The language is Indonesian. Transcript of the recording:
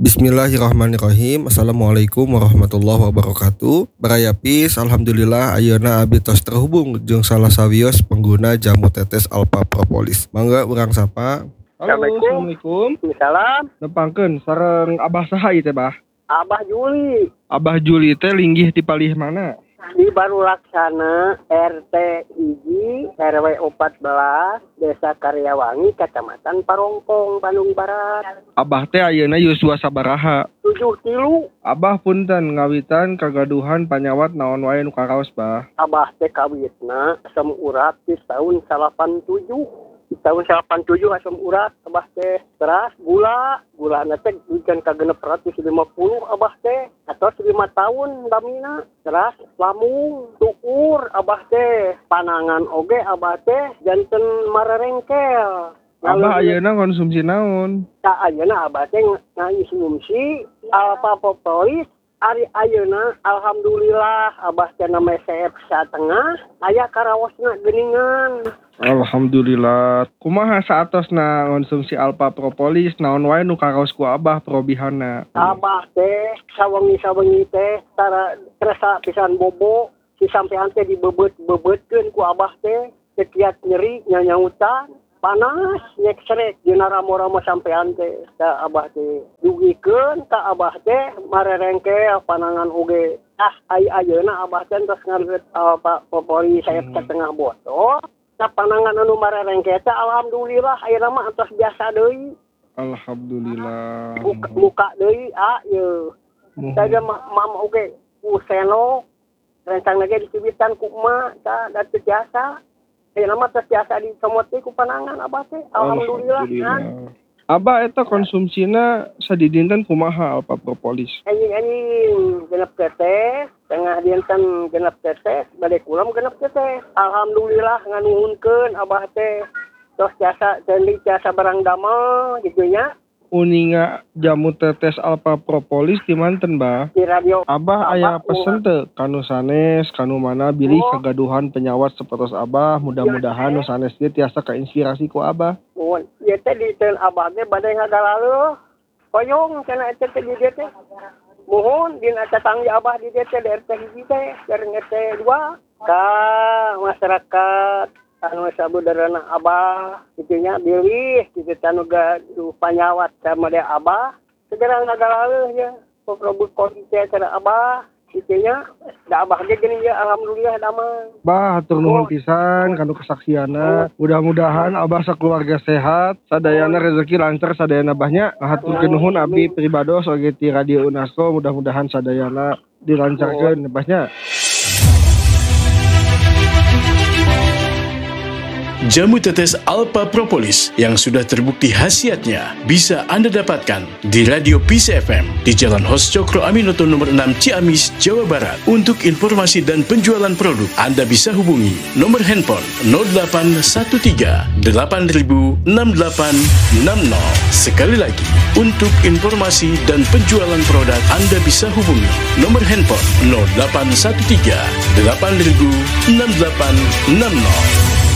Bismillahirrahmanirrahim. Assalamualaikum warahmatullahi wabarakatuh. Barayapis, alhamdulillah ayeuna abdi tos terhubung jeung salah sawios pengguna jamu tetes Alpha Propolis. Mangga urang sapa. Halo, assalamualaikum. Salam. Nepangkeun sareng Abah saha ieu teh, Bah? Abah Juli Abah Juli teh linggih di palih mana? di Baru Laksana RT 1 RW 14 Desa Karyawangi Kecamatan Parongpong Bandung Barat. Abah teh ayeuna yuswa sabaraha? 7 kilo. Abah punten ngawitan kagaduhan panyawat naon wae nu karaos, Bah? Abah teh kawitna asam urat di tahun 87. Di tahun 87 asam urat Abah teh teras gula teh bikin kagenep 150 Abah teh atau 5 tahun damina teras lamun tukur Abah teh panangan oge Abah teh janten marerengkel. Abah ayeuna konsumsi naon? Tak ayeuna Abah teh ngonsumsi Alpha Propolis. Ari ayeuna alhamdulillah Abah teh nama sehat satengah aya karawosna geuningan. Alhamdulillah. Kumaha saatosna konsumsi Alpha Propolis naon wae nu karaos ku Abah probihanna? Abah teh sawengi teh tara kerasa pisan bobo si sampean teh dibebet-bebetkeun ku Abah teh sekiat nyeri nyanyautan panas nyek srek dina ramo-ramo sampean teh ka Abah teh dugikeun ka Abah teh marerengkel panangan oge ayeuna Abah teh tos ngareut Alpha Propolis saya setengah botol. Panangan anu marerengkel teh alhamdulillah ayeuna mah antos biasa deui. Alhamdulillah. Muka deui ieu. Saja mam oge useno rencang lagi dicibitan ku emak tah da teu biasa. Ayeuna mah teu biasa dicomot teh ku panangan Abah teh. Alhamdulillah. Abah eta konsumsina sadidinten kumaha Alpha Propolis? Anjing genep tetes, tengah dinten genep tetes, bade kulam genep tetes. Alhamdulillah nganuhunkeun Abah teh. Tos jasa ceuli jasa barang damel gitu nya. Uninga jamu tetes Alpha Propolis di manten, Bah? Di radio. Abah aya pesen teu kanu sanes, kanu mana bilih kagaduhan penyawat sapertos Abah, mudah-mudahan nu sanes ge tiasa kainspirasi ku Abah. Mun ieu teh di teun Abah teh bade ngagaleuh. Koyong cenah eta teh di dieu teh. Mohon dina tanggi Abah di dieu teh di RT 1 teh, jeung RT 2 ka masyarakat anu sabudareuna Abah kitunya bilih kitu anu gaduh panyawat sama dia Abah segera ngagaleuh nya probut kondisi cara Abah kitunya da Abah ge geuning ya alhamdulillah damang. Bah hatur nuhun pisan kanu kesaksianna. Mudah-mudahan Abah sakeluarga sehat, sadayana rezeki lancar sadayana Abahnya. Haturkeun nuhun abdi pribados oge ti Radio Unasco, mudah-mudahan sadayana dilancarkeun Abahnya. Jamu tetes Alpha Propolis yang sudah terbukti khasiatnya bisa Anda dapatkan di Radio Peace FM di Jalan Hos Cokro Aminoto nomor 6 Ciamis, Jawa Barat. Untuk informasi dan penjualan produk, Anda bisa hubungi nomor handphone 0813 8000 6860. Sekali lagi, untuk informasi dan penjualan produk, Anda bisa hubungi nomor handphone 0813 8000 6860.